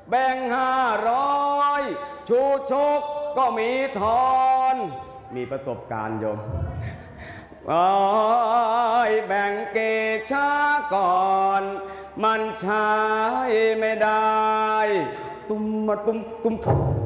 แบ่ง500ชูชกก็มีทอนมีประสบการณ์โยมแบ่งเกช้าก่อนมันใช้ไม่ได้ตุ้มมาตุ้มตุ้ม